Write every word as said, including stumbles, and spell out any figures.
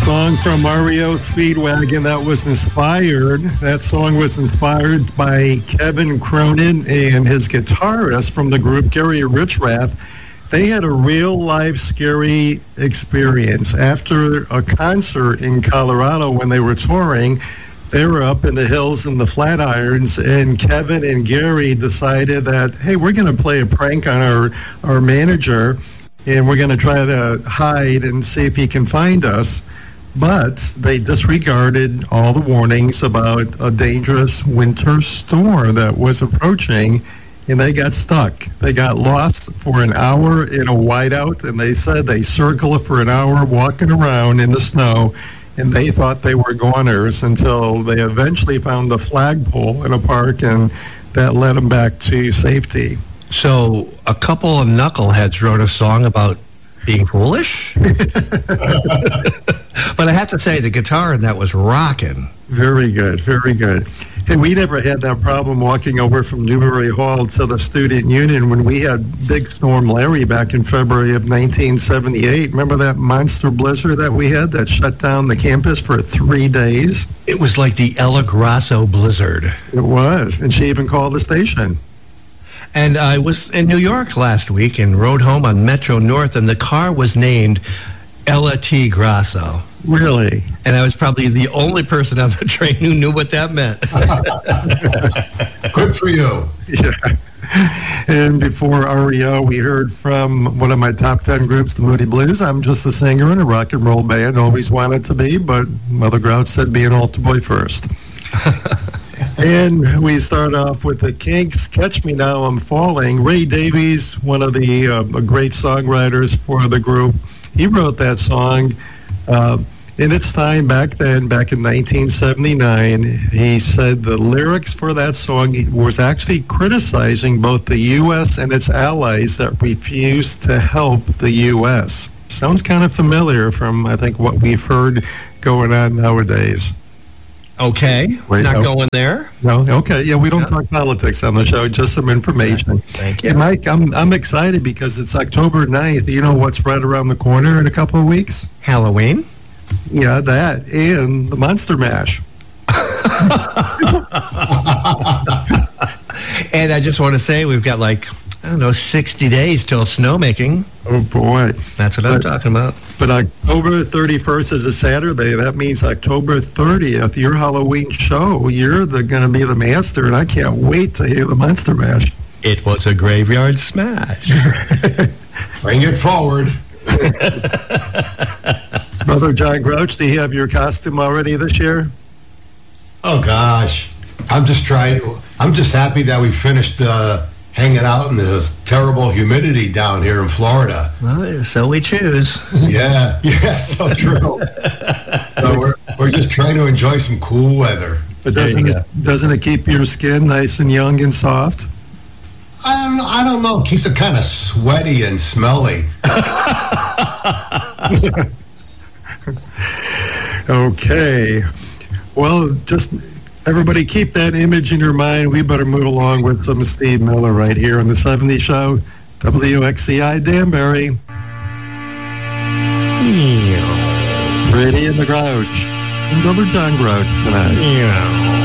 Song from R E O Speedwagon that was inspired. That song was inspired by Kevin Cronin and his guitarist from the group, Gary Richrath. They had a real life scary experience. After a concert in Colorado when they were touring, they were up in the hills in the Flatirons, and Kevin and Gary decided that, hey, we're going to play a prank on our, our manager, and we're going to try to hide and see if he can find us. But they disregarded all the warnings about a dangerous winter storm that was approaching, and they got stuck. They got lost for an hour in a whiteout, and they said they circled for an hour walking around in the snow, and they thought they were goners until they eventually found the flagpole in a park, and that led them back to safety. So a couple of knuckleheads wrote a song about being foolish. But I have to say, the guitar in that was rocking. Very good, very good. And we never had that problem walking over from Newberry Hall to the Student Union when we had Big Storm Larry back in February of nineteen seventy-eight. Remember that monster blizzard that we had that shut down the campus for three days? It was like the Ella Grasso blizzard. It was, and she even called the station. And I was in New York last week and rode home on Metro North, and the car was named Ella T. Grasso. Really? And I was probably the only person on the train who knew what that meant. Good for you. Yeah. And before R E O, we heard from one of my top ten groups, the Moody Blues. I'm just a singer in a rock and roll band. Always wanted to be, but Mother Grouch said be an altar boy first. And we start off with the Kinks, Catch Me Now, I'm Falling. Ray Davies, one of the uh, great songwriters for the group, he wrote that song. Uh, in its time back then, back in nineteen seventy-nine, he said the lyrics for that song was actually criticizing both the U S and its allies that refused to help the U S. Sounds kind of familiar from, I think, what we've heard going on nowadays. Okay, Wait, not no. going there. No, okay, yeah, we don't Yeah. talk politics on the show, just some information. Thank you. Hey, Mike, I'm I'm excited because it's October ninth. You know what's right around the corner in a couple of weeks? Halloween? Yeah, that, and the Monster Mash. And I just want to say we've got like, I don't know, sixty days till snowmaking. Oh, boy. That's what I'm But- talking about. But October thirty-first is a Saturday. That means October thirtieth, your Halloween show, you're the going to be the master, and I can't wait to hear the Monster Mash. It was a graveyard smash. Bring it forward. Brother John Grouch, do you have your costume already this year? Oh, gosh. I'm just trying. I'm just happy that we finished uh, hanging out in this terrible humidity down here in Florida. Well, so we choose. Yeah, yeah, so true. So we're, we're just trying to enjoy some cool weather. But There you doesn't go. it, doesn't it keep your skin nice and young and soft? I don't know. I don't know. It keeps it kind of sweaty and smelly. Okay. Well, just everybody keep that image in your mind. We better move along with some Steve Miller right here on the seventies Show. W X C I Danbury. Brady and the Grouch. And Brother John Grouch tonight. Yeah.